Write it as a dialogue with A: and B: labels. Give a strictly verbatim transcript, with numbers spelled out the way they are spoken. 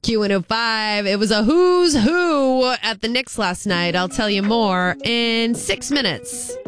A: Q one oh five. It was a who's who at the Knicks last night. I'll tell you more in six minutes.